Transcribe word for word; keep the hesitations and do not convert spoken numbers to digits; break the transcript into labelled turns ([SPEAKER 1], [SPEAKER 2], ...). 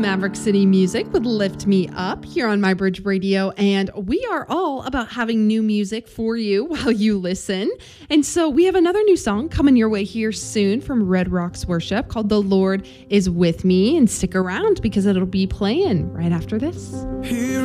[SPEAKER 1] Maverick City Music with Lift Me Up here on My Bridge Radio, and we are all about having new music for you while you listen. And so we have another new song coming your way here soon from Red Rocks Worship called The Lord Is With Me, and stick around because it'll be playing right after this. Here